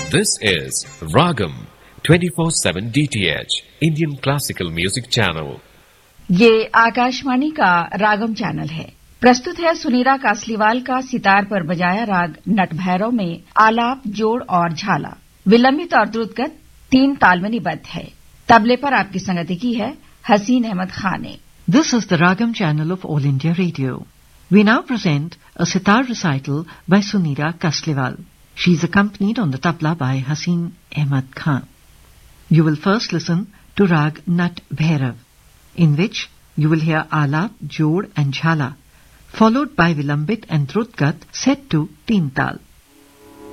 This is Ragam 24/7 DTH Indian Classical Music Channel. ये आकाशवाणी का रागम channel है। प्रस्तुत है सुनीरा कासलीवाल का सितार पर बजाया राग नट भैरव में आलाप, जोड़ और झाला। विलंबित और द्रुतगत 3 ताल में निबद्ध है। तबले पर आपकी संगति की है हसीन अहमद खान ने। This is the Ragam channel of All India Radio. We now present a sitar recital by Sunira Kasliwal. She is accompanied on the tabla by Hasheen Ahmad Khan. You will first listen to Rag Nat Bhairav, in which you will hear Alap, Jod and Jhala, followed by Vilambit and Drutgat set to Teen Tal.